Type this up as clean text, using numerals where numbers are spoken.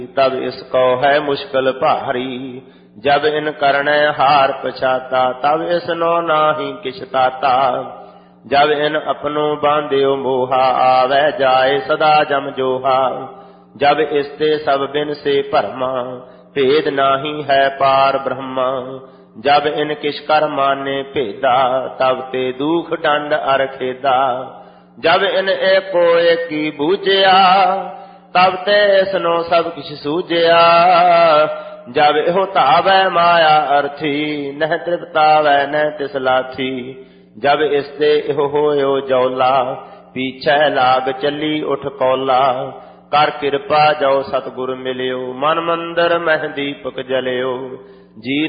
तब इसको है मुश्किल भारी। जब इन करने हार पछाता तब इसनो नाही किछ ताता। जब इन अपनो बांध्यो मोहा आवे जाए सदा जम जोहा। जब इसते सब बिन से भरमा भेद नाही है पार ब्रह्मा। जब इन किस कर माने भेदा तब ते दुख दंड अर खेदा। जब इन एको एकी बूझिया तब ते इसनो सब किछ सूझिया। जब इहो तावै माया अर्थी नह तृप्तावै न तिस लाथी। जब इसते इहो होयो जौला पीछे लाग चली उठ कौला। कर कृपा जो सतगुर मिलियो मन मंदिर मह दीपक जलियो। जी